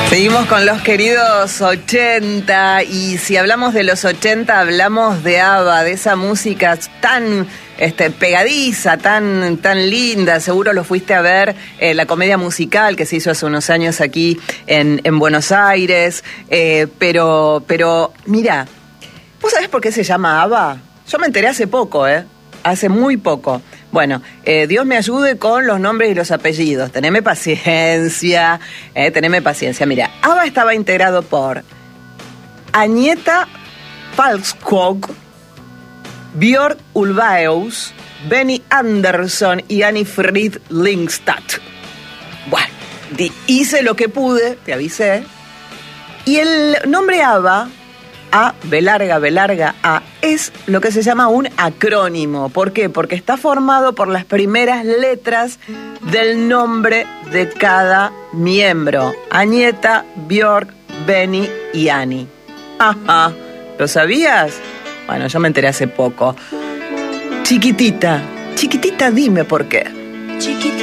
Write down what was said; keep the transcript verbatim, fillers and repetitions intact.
Seguimos con los queridos ochenta, y si hablamos de los ochenta hablamos de ABBA, de esa música tan este, pegadiza, tan, tan linda. Seguro lo fuiste a ver, eh, la comedia musical que se hizo hace unos años aquí en, en Buenos Aires, eh, pero, pero mira, ¿vos sabés por qué se llama ABBA? Yo me enteré hace poco, ¿eh? Hace muy poco. Bueno, eh, Dios me ayude con los nombres y los apellidos. Teneme paciencia, eh, teneme paciencia. Mira, ABBA estaba integrado por Agneta Falkskog, Björk Ulvaeus, Benny Andersson y Annie Frid Lyngstad. Bueno, di, hice lo que pude, te avisé. Y el nombre ABBA, A, B larga, B larga, A, es lo que se llama un acrónimo. ¿Por qué? Porque está formado por las primeras letras del nombre de cada miembro. Agneta, Björk, Benny y Annie. Ajá, ¿lo sabías? Bueno, yo me enteré hace poco. Chiquitita, chiquitita, dime por qué. Chiquitita.